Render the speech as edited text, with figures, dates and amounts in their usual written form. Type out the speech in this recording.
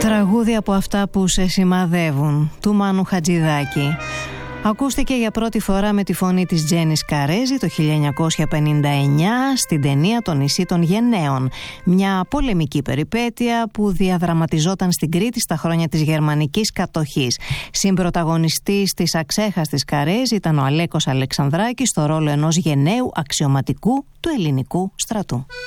Τραγούδια από αυτά που σε σημαδεύουν, του Μάνου Χατζηδάκη. Ακούστηκε για πρώτη φορά με τη φωνή της Τζένις Καρέζη το 1959 στην ταινία «Το νησί των Γενναίων». Μια πολεμική περιπέτεια που διαδραματιζόταν στην Κρήτη στα χρόνια της γερμανικής κατοχής. Συμπρωταγωνιστής της αξέχαστης Καρέζη ήταν ο Αλέκος Αλεξανδράκης στο ρόλο ενός γενναίου αξιωματικού του ελληνικού στρατού.